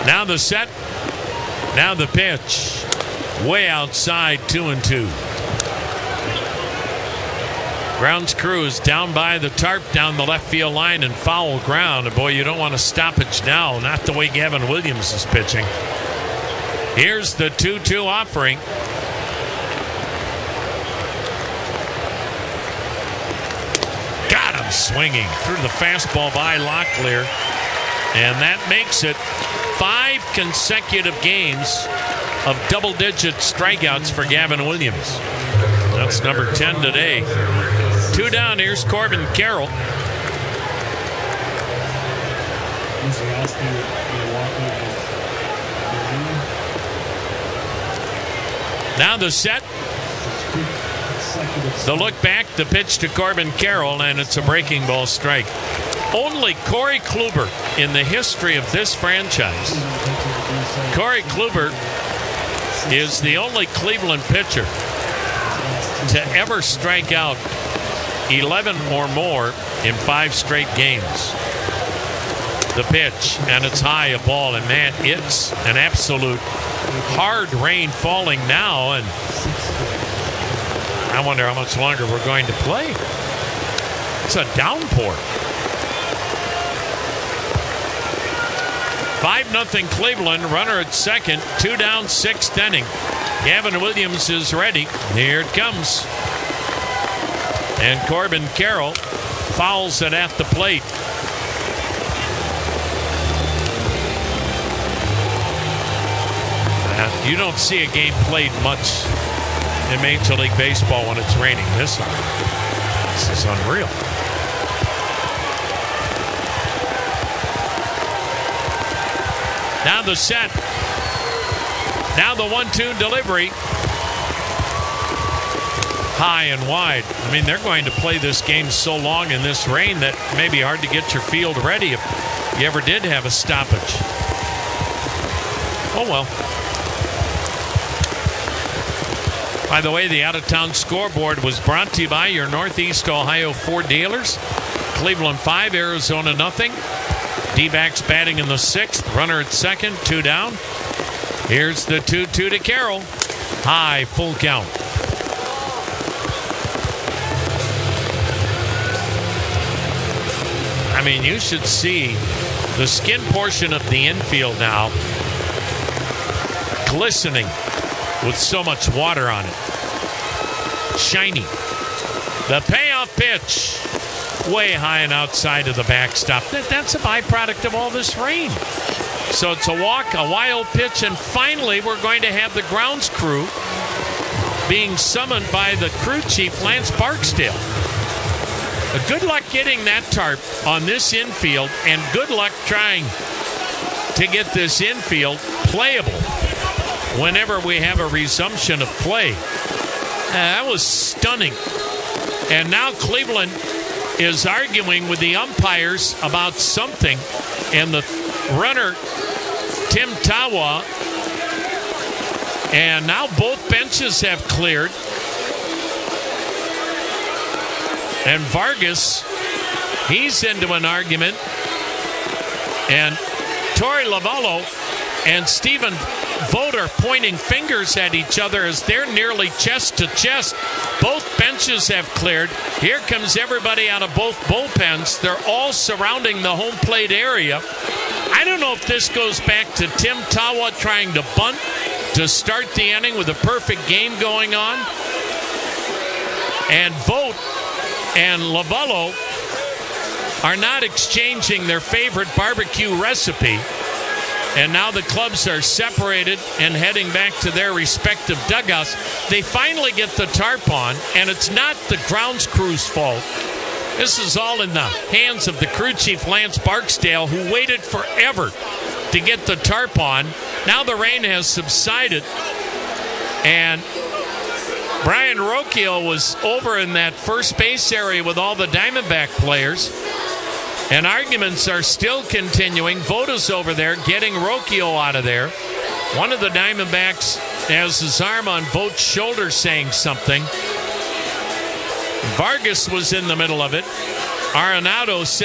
Now the set. Now the pitch. Way outside, 2-2. Grounds crew is down by the tarp down the left field line and foul ground. And boy, you don't want a stoppage now. Not the way Gavin Williams is pitching. Here's the 2-2 offering. Got him swinging through the fastball by Locklear. And that makes it 5 consecutive games of double-digit strikeouts for Gavin Williams. That's number 10 today. 2 down. Here's Corbin Carroll. Now the set. The look back, the pitch to Corbin Carroll, and it's a breaking ball strike. Only Corey Kluber in the history of this franchise. Corey Kluber is the only Cleveland pitcher to ever strike out 11 or more in 5 straight games. The pitch, and it's high, a ball, and man, it's an absolute hard rain falling now, and I wonder how much longer we're going to play. It's a downpour. 5-0 Cleveland, runner at second, 2 down, 6th inning. Gavin Williams is ready. Here it comes. And Corbin Carroll fouls it at the plate. You don't see a game played much in Major League Baseball when it's raining this hard. This is unreal. Now the set. Now the 1-2 delivery. High and wide. I mean, they're going to play this game so long in this rain that it may be hard to get your field ready if you ever did have a stoppage. Oh, well. By the way, the out-of-town scoreboard was brought to you by your Northeast Ohio Ford dealers. Cleveland 5, Arizona 0. D-backs batting in the 6th. Runner at second, 2 down. Here's the 2-2 to Carroll. High, full count. I mean, you should see the skin portion of the infield now glistening with so much water on it. Shiny. The payoff pitch. Way high and outside of the backstop. That's a byproduct of all this rain. So it's a walk, a wild pitch, and finally we're going to have the grounds crew being summoned by the crew chief, Lance Barksdale. Good luck getting that tarp on this infield, and good luck trying to get this infield playable whenever we have a resumption of play. That was stunning. And now Cleveland is arguing with the umpires about something, and the runner, Tim Tawa, and now both benches have cleared. And Vargas, he's into an argument. And Torey Lovullo and Stephen Vogt are pointing fingers at each other as they're nearly chest to chest. Both benches have cleared. Here comes everybody out of both bullpens. They're all surrounding the home plate area. I don't know if this goes back to Tim Tawa trying to bunt to start the inning with a perfect game going on. And Vogt and Lovullo are not exchanging their favorite barbecue recipe. And now the clubs are separated and heading back to their respective dugouts. They finally get the tarp on, and it's not the grounds crew's fault. This is all in the hands of the crew chief, Lance Barksdale, who waited forever to get the tarp on. Now the rain has subsided, and Brian Rocchio was over in that first base area with all the Diamondback players. And arguments are still continuing. Vota's over there getting Rocchio out of there. One of the Diamondbacks has his arm on Vogt's shoulder saying something. Vargas was in the middle of it. Arenado